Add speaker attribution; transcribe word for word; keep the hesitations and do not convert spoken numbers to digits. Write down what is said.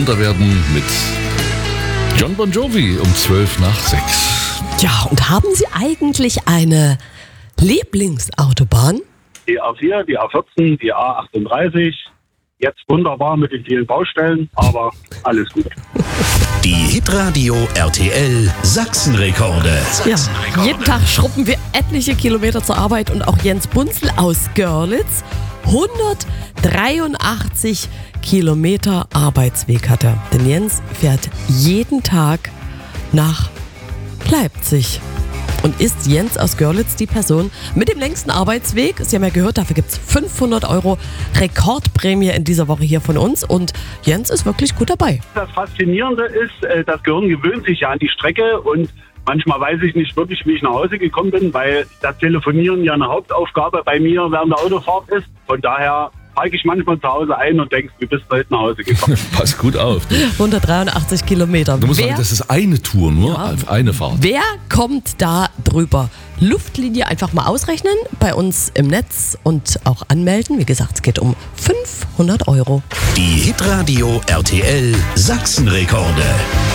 Speaker 1: munter werden mit Jon Bon Jovi um zwölf nach sechs.
Speaker 2: Ja, und haben Sie eigentlich eine Lieblingsautobahn?
Speaker 3: Die A vier, die A vierzehn, die A achtunddreißig. Jetzt wunderbar mit den vielen Baustellen, aber alles gut.
Speaker 4: Die Hitradio R T L Sachsenrekorde.
Speaker 2: Ja, jeden Tag schruppen wir etliche Kilometer zur Arbeit und auch Jens Bunzel aus Görlitz. hundertdreiundachtzig Kilometer Arbeitsweg hat er. Denn Jens fährt jeden Tag nach Leipzig. Und ist Jens aus Görlitz die Person mit dem längsten Arbeitsweg? Sie haben ja gehört, dafür gibt es fünfhundert Euro Rekordprämie in dieser Woche hier von uns. Und Jens ist wirklich gut dabei.
Speaker 3: Das Faszinierende ist, das Gehirn gewöhnt sich ja an die Strecke und manchmal weiß ich nicht wirklich, wie ich nach Hause gekommen bin, weil das Telefonieren ja eine Hauptaufgabe bei mir während der Autofahrt ist. Von daher parke ich manchmal zu Hause ein und denke, wie bist du heute nach Hause gekommen?
Speaker 1: Pass gut auf. Du,
Speaker 2: hundertdreiundachtzig Kilometer.
Speaker 1: du musst
Speaker 2: Wer,
Speaker 1: sagen, das ist eine Tour, nur
Speaker 2: Ja.
Speaker 1: eine Fahrt.
Speaker 2: wer kommt da drüber? Luftlinie einfach mal ausrechnen, bei uns im Netz und auch anmelden. Wie gesagt, es geht um fünfhundert Euro.
Speaker 4: Die Hitradio R T L Sachsenrekorde.